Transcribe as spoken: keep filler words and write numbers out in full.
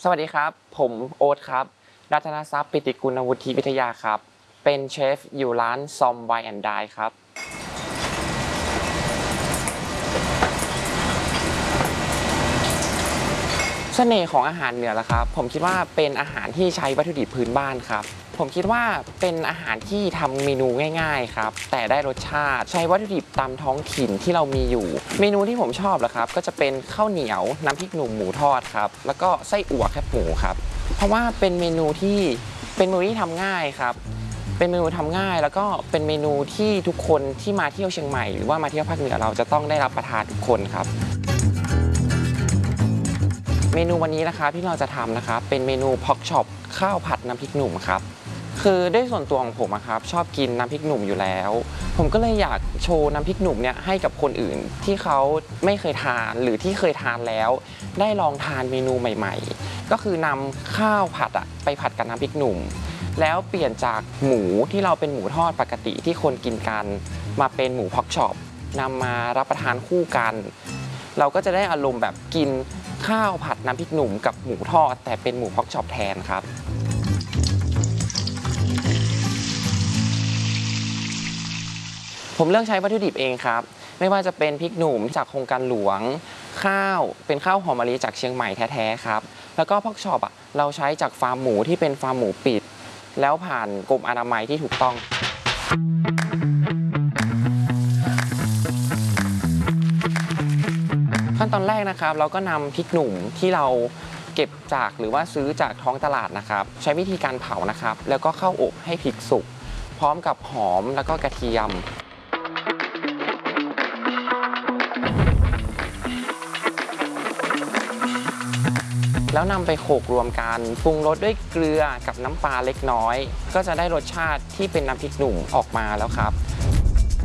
สวัสดีครับผมโอ๊ตครับรัตนทรัพย์ปิติกุลวุฒิวิทยาครับเป็นเชฟอยู่ร้านซอมไวน์แอนด์ไดน์ครับเสน่ห์ของอาหารเหนือล่ะครับผมคิดว่าเป็นอาหารที่ใช้วัตถุดิบพื้นบ้านครับผมคิดว่าเป็นอาหารที่ทำเมนูง่ายๆครับแต่ได้รสชาติใช้วัตถุดิบตามท้องถิ่นที่เรามีอยู่เมนูที่ผมชอบล่ะครับก็จะเป็นข้าวเหนียวน้ำพริกหนุ่มหมูทอดครับแล้วก็ไส้อั่วแคบหมูครับเพราะว่าเป็นเมนูที่เป็นเมนูที่ทำง่ายครับเป็นเมนูทำง่ายแล้วก็เป็นเมนูที่ทุกคนที่มาเที่ยวเชียงใหม่หรือว่ามาเที่ยวภาคเหนือเราจะต้องได้รับประทานทุกคนครับเมนูวันนี้นะครับที่เราจะทำนะครับเป็นเมนูพ็อกช็อปข้าวผัดน้ำพริกหนุ่มครับคือด้วยส่วนตัวของผมครับชอบกินน้ำพริกหนุ่มอยู่แล้วผมก็เลยอยากโชว์น้ำพริกหนุ่มเนี่ยให้กับคนอื่นที่เขาไม่เคยทานหรือที่เคยทานแล้วได้ลองทานเมนูใหม่ๆก็คือนำข้าวผัดอะไปผัดกับน้ำพริกหนุ่มแล้วเปลี่ยนจากหมูที่เราเป็นหมูทอดปกติที่คนกินกันมาเป็นหมูพ็อกช็อปนำมารับประทานคู่กันเราก็จะได้อารมณ์แบบกินข้าวผัดน้ำพริกหนุ่มกับหมูทอดแต่เป็นหมูพ็อกช็อปแทนครับผมเลือกใช้วัตถุดิบเองครับไม่ว่าจะเป็นพริกหนุ่มจากโครงการหลวงข้าวเป็นข้าวหอมมะลิจากเชียงใหม่แท้ๆครับแล้วก็พ็อกช็อปอ่ะเราใช้จากฟาร์มหมูที่เป็นฟาร์มหมูปิดแล้วผ่านกรมอนามัยที่ถูกต้องขั้นตอนแรกนะครับเราก็นำพริกหนุ่มที่เราเก็บจากหรือว่าซื้อจากท้องตลาดนะครับใช้วิธีการเผานะครับแล้วก็เข้าอบให้พริกสุกพร้อมกับหอมแล้วก็กระเทียมแล้วนำไปโขลกรวมกันปรุงรสด้วยเกลือกับน้ำปลาเล็กน้อยก็จะได้รสชาติที่เป็นน้ำพริกหนุ่มออกมาแล้วครับ